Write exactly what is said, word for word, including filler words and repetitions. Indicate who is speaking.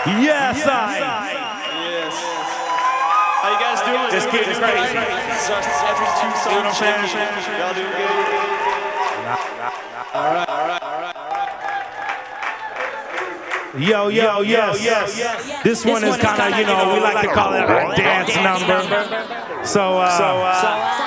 Speaker 1: Yes,
Speaker 2: yes I.
Speaker 1: Yes. How you guys doing?
Speaker 2: Just keep it crazy.
Speaker 1: Every two songs. You know what I'm saying? Y'all doing good? All right, all right, all right, all right.
Speaker 2: Yo, yo, yo, yes. yes. This, this one is kind of, you know, we like to call it a dance number. So, uh, so, uh